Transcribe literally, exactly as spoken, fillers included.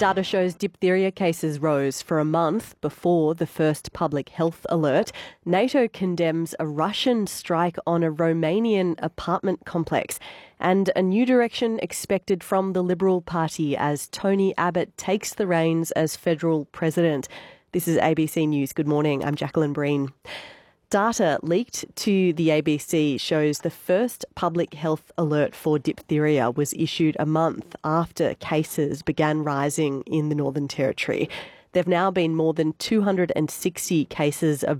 Data shows diphtheria cases rose for a month before the first public health alert. NATO condemns a Russian strike on a Romanian apartment complex, and a new direction expected from the Liberal Party as Tony Abbott takes the reins as federal president. This is A B C News. Good morning. I'm Jacqueline Breen. Data leaked to the A B C shows the first public health alert for diphtheria was issued a month after cases began rising in the Northern Territory. There have now been more than two hundred sixty cases of